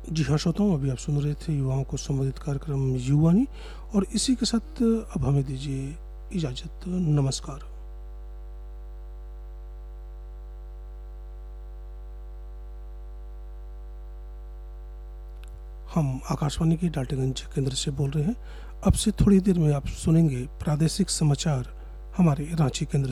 जी हाँ श्रोताओं, अभी आप सुन रहे थे युवाओं को संबोधित कार्यक्रम युवानी, और इसी के साथ अब हमें दीजिए इजाज़त। नमस्कार। हम आकाशवाणी के डाल्टनगंज केंद्र से बोल रहे हैं। अब से थोड़ी देर में आप सुनेंगे प्रादेशिक समाचार हमारे रांची केंद्र